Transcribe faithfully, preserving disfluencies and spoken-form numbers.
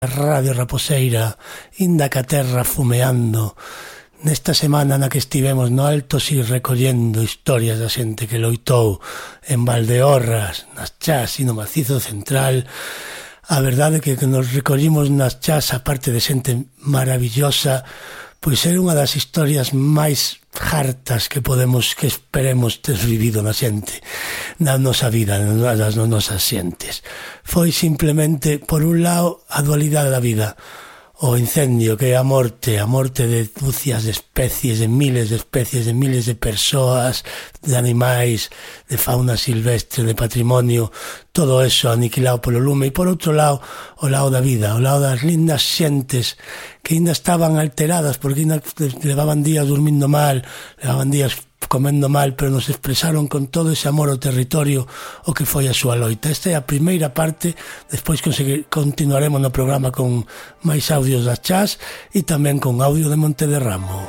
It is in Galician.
Radio Raposeira, inda ca terra fumeando, nesta semana na que estivemos no Alto Sil recollendo historias da xente que loitou en Valdeorras, nas Chás e no Macizo Central. A verdade é que, que nos recollimos nas Chás, a parte de xente maravillosa, pois é unha das historias máis hartas que podemos, que esperemos ter vivido na xente, na nosa vida, nas nosas xentes. Foi simplemente, por un lado, a dualidade da vida, o incendio, que é a morte, a morte de dúcias de especies, de miles de especies, de miles de persoas, de animais, de fauna silvestre, de patrimonio, todo eso aniquilado polo lume. E por outro lado, o lado da vida, o lado das lindas xentes que ainda estaban alteradas porque ainda levaban días dormindo mal, levaban días comendo mal, pero nos expresaron con todo ese amor ao territorio o que foi a súa loita. Esta é a primeira parte, despois continuaremos no programa con máis audios das Chás e tamén con audio de Monte de Ramo.